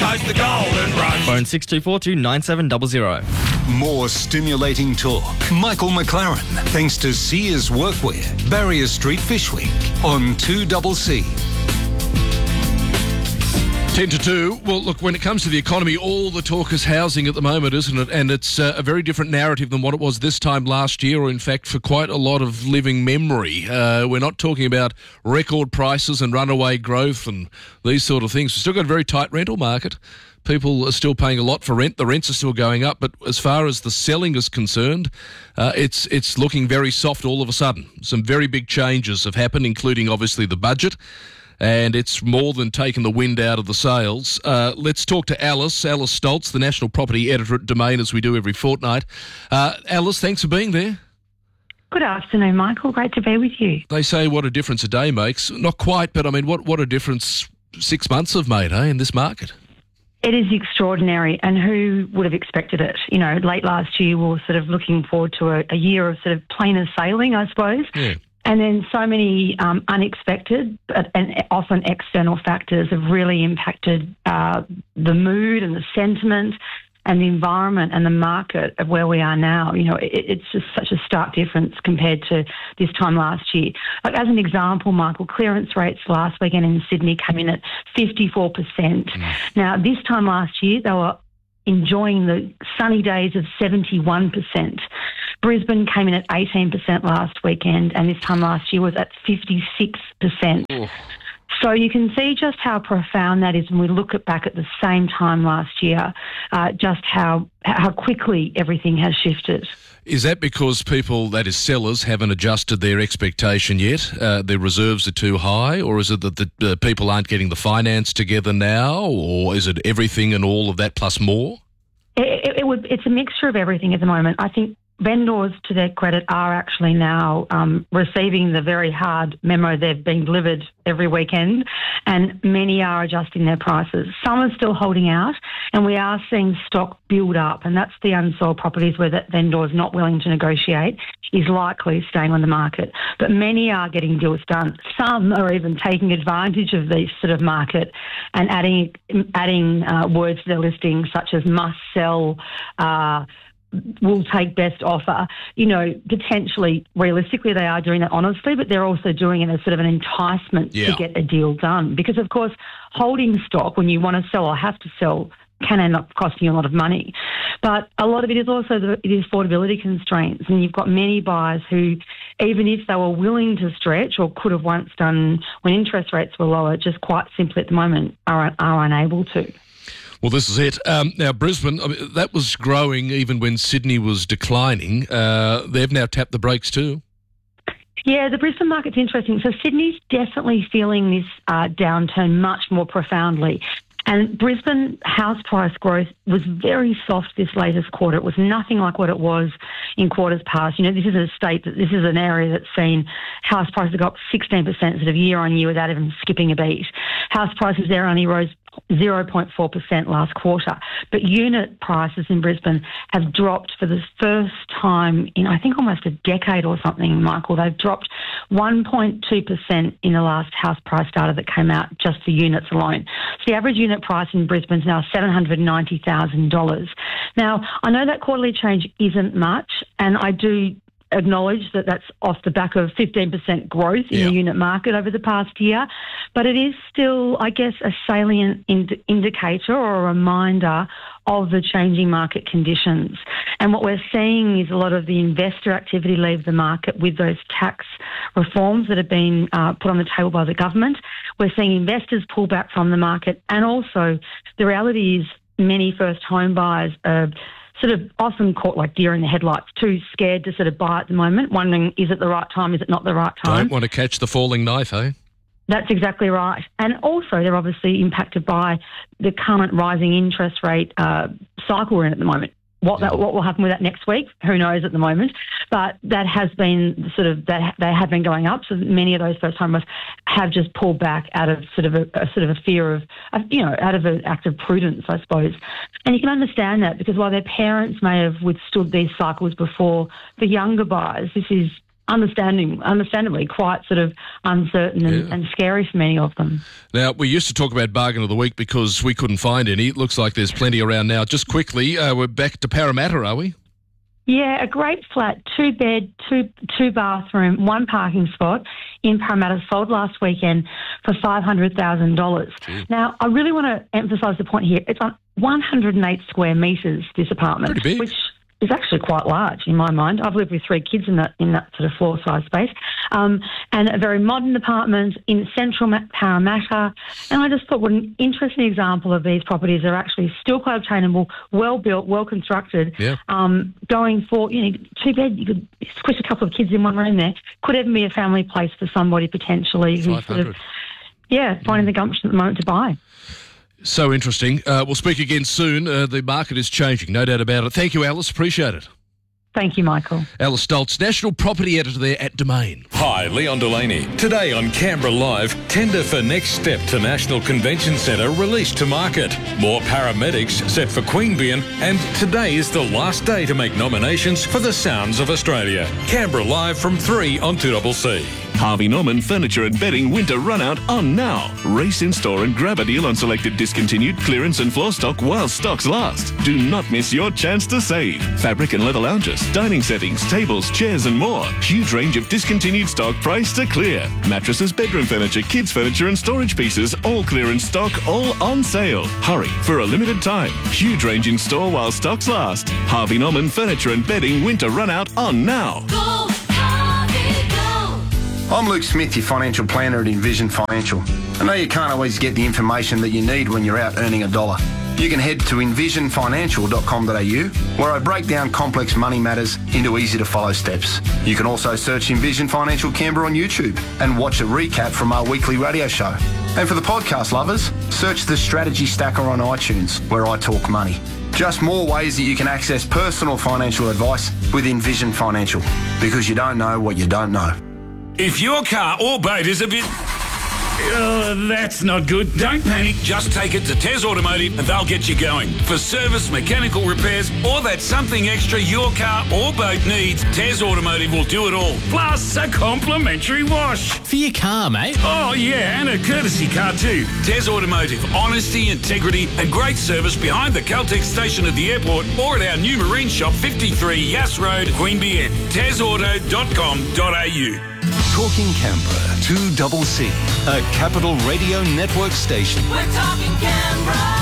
Coast the Golden Rush. Phone 6242 9700. More stimulating talk. Michael McLaren, thanks to Sears Workwear, Barrier Street Fish Week on 2CC. 10 to 2. Well, look, when it comes to the economy, all the talk is housing at the moment, isn't it? And it's a very different narrative than what it was this time last year, or in fact for quite a lot of living memory. We're not talking about record prices and runaway growth and these sort of things. We've still got a very tight rental market. People are still paying a lot for rent. The rents are still going up. But as far as the selling is concerned, it's looking very soft all of a sudden. Some very big changes have happened, including obviously the budget. And it's more than taken the wind out of the sails. Let's talk to Alice Stoltz, the National Property Editor at Domain, as we do every fortnight. Alice, thanks for being there. Good afternoon, Michael. Great to be with you. They say what a difference a day makes. Not quite, but I mean, what a difference 6 months have made, in this market? It is extraordinary, and who would have expected it? You know, late last year we were sort of looking forward to a year of sort of plainer sailing, I suppose. Yeah. And then so many unexpected and often external factors have really impacted the mood and the sentiment and the environment and the market of where we are now. You know, it's just such a stark difference compared to this time last year. Like, as an example, Michael, clearance rates last weekend in Sydney came in at 54%. Now, this time last year, they were enjoying the sunny days of 71%. Brisbane came in at 18% last weekend, and this time last year was at 56%. Oof. So you can see just how profound that is when we look back at the same time last year, just how quickly everything has shifted. Is that because people, that is sellers, haven't adjusted their expectation yet? Their reserves are too high? Or is it that the people aren't getting the finance together now? Or is it everything and all of that plus more? It's a mixture of everything at the moment. I think vendors, to their credit, are actually now receiving the very hard memo they've been delivered every weekend, and many are adjusting their prices. Some are still holding out, and we are seeing stock build up, and that's the unsold properties where that vendor is not willing to negotiate, is likely staying on the market. But many are getting deals done. Some are even taking advantage of this sort of market and adding words to their listings, such as must sell, will take best offer. You know, potentially, realistically, they are doing that honestly, but they're also doing it as sort of an enticement to get a deal done. Because, of course, holding stock when you want to sell or have to sell can end up costing you a lot of money. But a lot of it is also the affordability constraints. And you've got many buyers who, even if they were willing to stretch or could have once done when interest rates were lower, just quite simply at the moment are unable to. Well, this is it. Now, Brisbane, that was growing even when Sydney was declining. They've now tapped the brakes too. Yeah, the Brisbane market's interesting. So Sydney's definitely feeling this downturn much more profoundly. And Brisbane house price growth was very soft this latest quarter. It was nothing like what it was in quarters past. You know, this is an area that's seen house prices go up 16% sort of year on year without even skipping a beat. House prices there only rose 0.4% last quarter. But unit prices in Brisbane have dropped for the first time in, I think, almost a decade or something, Michael. They've dropped 1.2% in the last house price data that came out just for units alone. So the average unit price in Brisbane is now $790,000. Now, I know that quarterly change isn't much, and I do acknowledge that that's off the back of 15% growth in the unit market over the past year, but it is still, I guess, a salient indicator or a reminder of the changing market conditions. And what we're seeing is a lot of the investor activity leave the market with those tax reforms that have been put on the table by the government. We're seeing investors pull back from the market, and also the reality is many first home buyers are sort of often caught like deer in the headlights, too scared to sort of buy at the moment, wondering, is it the right time, is it not the right time? Don't want to catch the falling knife, eh? That's exactly right. And also they're obviously impacted by the current rising interest rate cycle we're in at the moment. What will happen with that next week? Who knows at the moment? But that has been they have been going up. So many of those first timers have just pulled back out of sort of a fear of, out of an act of prudence, I suppose. And you can understand that because while their parents may have withstood these cycles before, for younger buyers, this is understandably quite sort of uncertain and scary for many of them. Now, we used to talk about bargain of the week because we couldn't find any. It looks like there's plenty around now. Just quickly, we're back to Parramatta, are we? Yeah, a great flat, 2-bed, two bathroom, 1 parking spot in Parramatta sold last weekend for $500,000. Now, I really want to emphasise the point here. It's on 108 square metres, this apartment, pretty big, which is actually quite large in my mind. I've lived with 3 kids in that sort of floor size space, and a very modern apartment in central Parramatta. And I just thought what an interesting example of these properties are actually still quite obtainable, well built, well constructed. Yeah. Going for 2-bed, you could squish a couple of kids in one room there. Could even be a family place for somebody potentially who's sort of finding the gumption at the moment to buy. So interesting. We'll speak again soon. The market is changing, no doubt about it. Thank you, Alice. Appreciate it. Thank you, Michael. Alice Stoltz, National Property Editor there at Domain. Hi, Leon Delaney. Today on Canberra Live, tender for Next Step to National Convention Centre released to market. More paramedics set for Queanbeyan, and today is the last day to make nominations for the Sounds of Australia. Canberra Live from 3 on 2CC. Harvey Norman Furniture and Bedding Winter Runout on now. Race in store and grab a deal on selected discontinued clearance and floor stock while stocks last. Do not miss your chance to save. Fabric and leather lounges, dining settings, tables, chairs and more. Huge range of discontinued stock priced to clear. Mattresses, bedroom furniture, kids furniture and storage pieces, all clearance stock, all on sale. Hurry, for a limited time. Huge range in store while stocks last. Harvey Norman Furniture and Bedding Winter Runout on now. Go, Harvey, go. I'm Luke Smith, your financial planner at Envision Financial. I know you can't always get the information that you need when you're out earning $1. You can head to envisionfinancial.com.au, where I break down complex money matters into easy-to-follow steps. You can also search Envision Financial Canberra on YouTube and watch a recap from our weekly radio show. And for the podcast lovers, search the Strategy Stacker on iTunes, where I talk money. Just more ways that you can access personal financial advice with Envision Financial, because you don't know what you don't know. If your car or boat is a bit... that's not good. Don't panic. Just take it to Tez Automotive and they'll get you going. For service, mechanical repairs, or that something extra your car or boat needs, Tez Automotive will do it all. Plus a complimentary wash. For your car, mate. Oh, yeah, and a courtesy car too. Tez Automotive. Honesty, integrity and great service behind the Caltex station at the airport or at our new marine shop, 53 Yass Road, Queanbeyan. TezAuto.com.au. Talking Canberra, 2CC, a Capital Radio Network station. We're talking Canberra.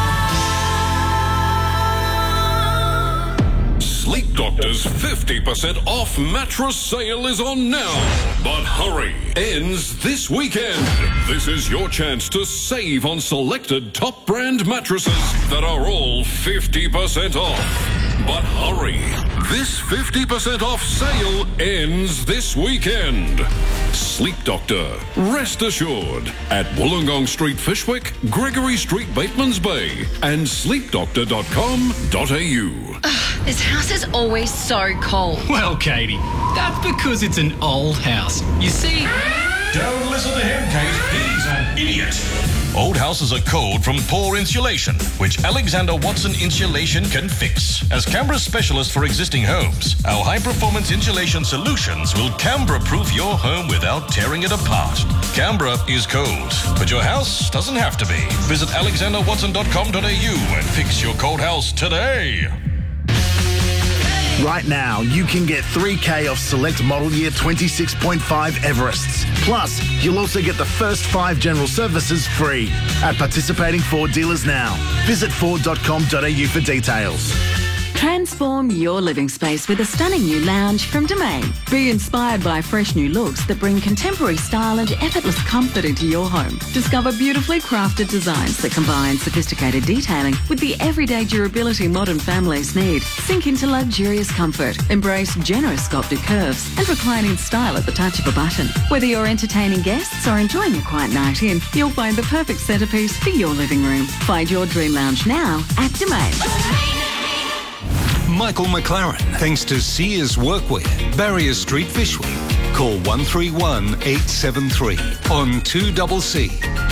Sleep Doctor's 50% off mattress sale is on now. But hurry, ends this weekend. This is your chance to save on selected top brand mattresses that are all 50% off. But hurry, this 50% off sale ends this weekend. Sleep Doctor, rest assured, at Wollongong Street, Fishwick, Gregory Street, Batemans Bay, and sleepdoctor.com.au. This house is always so cold. Well, Katie, that's because it's an old house. You see... Don't listen to him, Kate. He's an idiot. Old houses are cold from poor insulation, which Alexander Watson Insulation can fix. As Canberra's specialist for existing homes, our high-performance insulation solutions will Canberra-proof your home without tearing it apart. Canberra is cold, but your house doesn't have to be. Visit alexanderwatson.com.au and fix your cold house today. Right now, you can get $3,000 off select model year 26.5 Everests. Plus, you'll also get the first 5 general services free at participating Ford dealers now. Visit Ford.com.au for details. Transform your living space with a stunning new lounge from Domain. Be inspired by fresh new looks that bring contemporary style and effortless comfort into your home. Discover beautifully crafted designs that combine sophisticated detailing with the everyday durability modern families need. Sink into luxurious comfort, embrace generous sculpted curves and reclining style at the touch of a button. Whether you're entertaining guests or enjoying a quiet night in, you'll find the perfect centerpiece for your living room. Find your dream lounge now at Domain. Michael McLaren, thanks to Sears Workwear, Barrier Street, Fishwick. Call 131 873 on 2CC.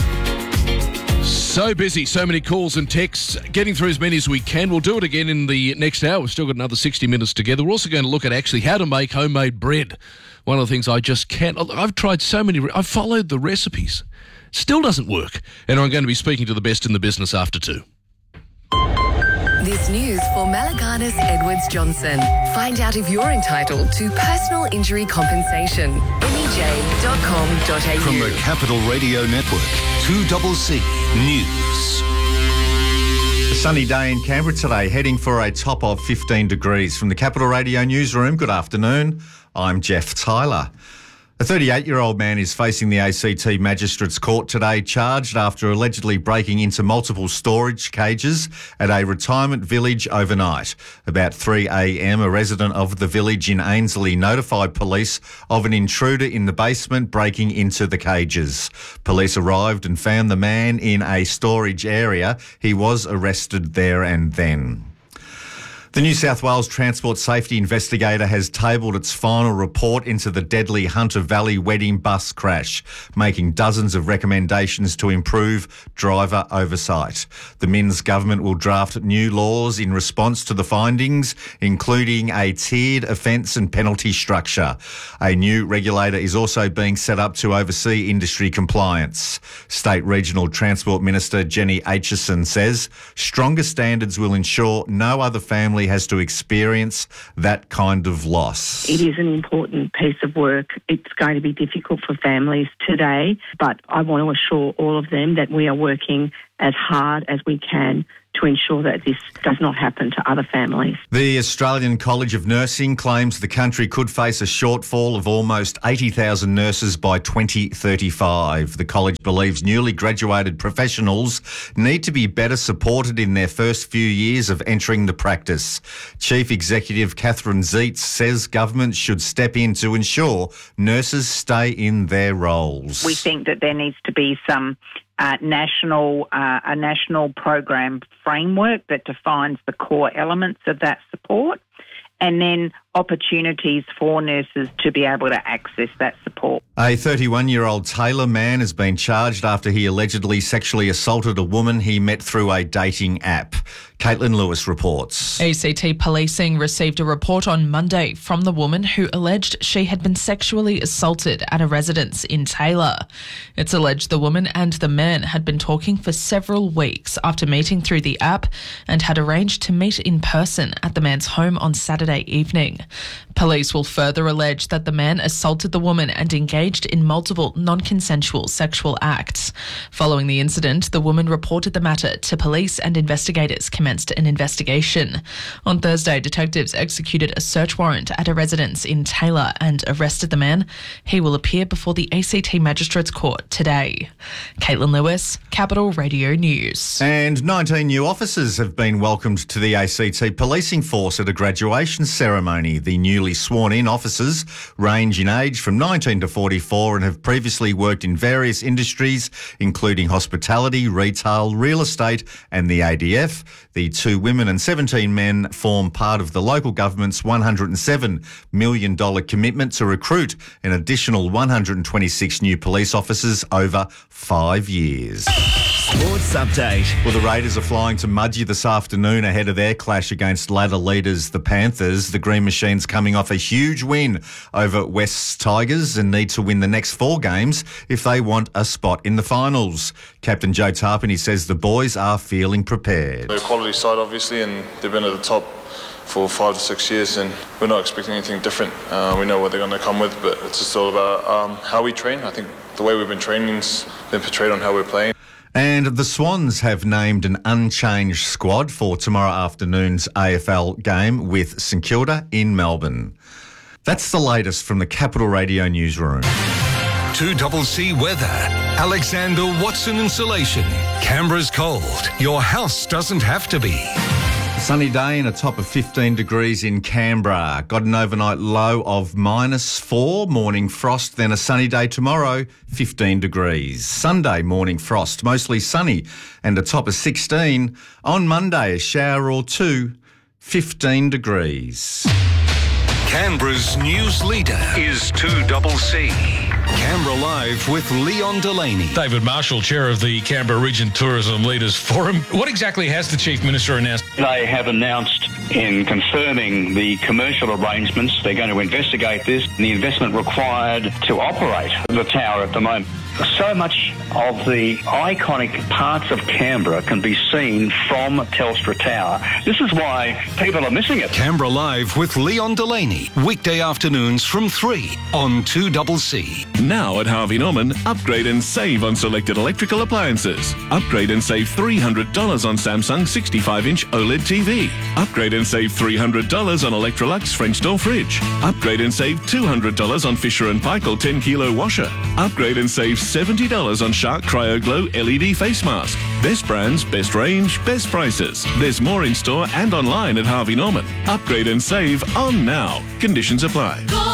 So busy, so many calls and texts. Getting through as many as we can. We'll do it again in the next hour. We've still got another 60 minutes together. We're also going to look at actually how to make homemade bread. one of the things I just can't. I've tried so many. I've followed the recipes. Still doesn't work. And I'm going to be speaking to the best in the business after 2. This news for Malaganas Edwards Johnson. Find out if you're entitled to personal injury compensation. MEJ.com.au. From the Capital Radio Network, 2CC News. A sunny day in Canberra today, heading for a top of 15 degrees. From the Capital Radio newsroom, good afternoon. I'm Jeff Tyler. A 38-year-old man is facing the ACT Magistrates Court today, charged after allegedly breaking into multiple storage cages at a retirement village overnight. About 3 a.m, a resident of the village in Ainslie notified police of an intruder in the basement breaking into the cages. Police arrived and found the man in a storage area. He was arrested there and then. The New South Wales Transport Safety Investigator has tabled its final report into the deadly Hunter Valley wedding bus crash, making dozens of recommendations to improve driver oversight. The Minns government will draft new laws in response to the findings, including a tiered offence and penalty structure. A new regulator is also being set up to oversee industry compliance. State Regional Transport Minister Jenny Aitchison says stronger standards will ensure no other family has to experience that kind of loss. It is an important piece of work. It's going to be difficult for families today, but I want to assure all of them that we are working as hard as we can to ensure that this does not happen to other families. The Australian College of Nursing claims the country could face a shortfall of almost 80,000 nurses by 2035. The college believes newly graduated professionals need to be better supported in their first few years of entering the practice. Chief Executive Catherine Zeitz says government should step in to ensure nurses stay in their roles. We think that there needs to be some a national program framework that defines the core elements of that support, and then opportunities for nurses to be able to access that support. A 31-year-old Taylor man has been charged after he allegedly sexually assaulted a woman he met through a dating app. Caitlin Lewis reports. ACT policing received a report on Monday from the woman who alleged she had been sexually assaulted at a residence in Taylor. It's alleged the woman and the man had been talking for several weeks after meeting through the app and had arranged to meet in person at the man's home on Saturday evening. Police will further allege that the man assaulted the woman and engaged in multiple non-consensual sexual acts. Following the incident, the woman reported the matter to police and investigators commenced an investigation. On Thursday, detectives executed a search warrant at a residence in Taylor and arrested the man. He will appear before the ACT Magistrates Court today. Caitlin Lewis, Capital Radio News. And 19 new officers have been welcomed to the ACT policing force at a graduation ceremony. The newly sworn-in officers range in age from 19 to 44 and have previously worked in various industries, including hospitality, retail, real estate and the ADF. The 2 women and 17 men form part of the local government's $107 million commitment to recruit an additional 126 new police officers over 5 years. Sports update. Well, the Raiders are flying to Mudgee this afternoon ahead of their clash against ladder leaders, the Panthers. The Green Machines coming off a huge win over West's Tigers and need to win the next 4 games if they want a spot in the finals. Captain Joe Tarpany says the boys are feeling prepared. They're a quality side, obviously, and they've been at the top for 5 to 6 years, and we're not expecting anything different. We know what they're going to come with, but it's just all about how we train. I think the way we've been training's been portrayed on how we're playing. And the Swans have named an unchanged squad for tomorrow afternoon's AFL game with St Kilda in Melbourne. That's the latest from the Capital Radio newsroom. 2CC weather. Alexander Watson Insulation. Canberra's cold. Your house doesn't have to be. Sunny day and a top of 15 degrees in Canberra. Got an overnight low of -4, morning frost, then a sunny day tomorrow, 15 degrees. Sunday, morning frost, mostly sunny and a top of 16. On Monday, a shower or 2, 15 degrees. Canberra's news leader is 2CC. Canberra Live with Leon Delaney. David Marshall, Chair of the Canberra Region Tourism Leaders Forum. What exactly has the Chief Minister announced? They have announced in confirming the commercial arrangements, they're going to investigate this, and the investment required to operate the tower at the moment. So much of the iconic parts of Canberra can be seen from Telstra Tower. This is why people are missing it. Canberra Live with Leon Delaney. Weekday afternoons from 3 on 2CC. Now at Harvey Norman, upgrade and save on selected electrical appliances. Upgrade and save $300 on Samsung 65-inch OLED TV. Upgrade and save $300 on Electrolux French door fridge. Upgrade and save $200 on Fisher & Paykel 10-kilo washer. Upgrade and save $70 on Shark Cryo Glow LED face mask. Best brands, best range, best prices. There's more in store and online at Harvey Norman. Upgrade and save on now. Conditions apply.